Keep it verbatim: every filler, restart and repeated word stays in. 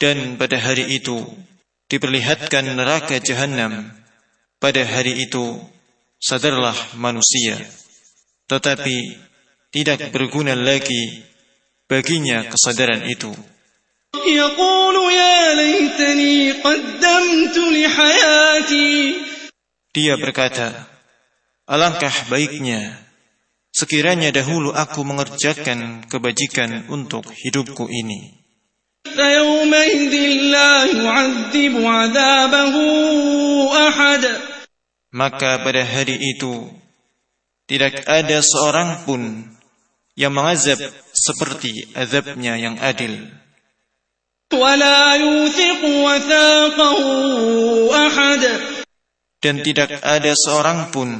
Dan pada hari itu diperlihatkan neraka Jahannam. Pada hari itu sadarlah manusia, tetapi tidak berguna lagi baginya kesadaran itu. Yaqulu ya laitani qaddamtu li hayati. Dia berkata, alangkah baiknya sekiranya dahulu aku mengerjakan kebajikan untuk hidupku ini. Maka pada hari itu tidak ada seorang pun yang mengazab seperti azabnya yang adil. Dan tidak ada seorang pun